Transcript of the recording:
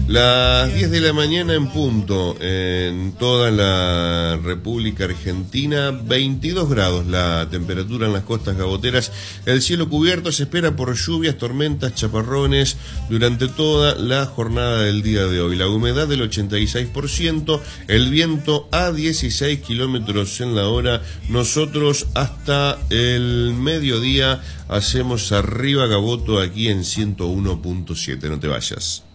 Las 10 de la mañana en punto, en toda la República Argentina, 22 grados la temperatura en las costas gaboteras, el cielo cubierto, se espera por lluvias, tormentas, chaparrones durante toda la jornada del día de hoy. La humedad del 86%, el viento a 16 kilómetros en la hora. Nosotros hasta el mediodía hacemos Arriba Gaboto aquí en 101.7, no te vayas.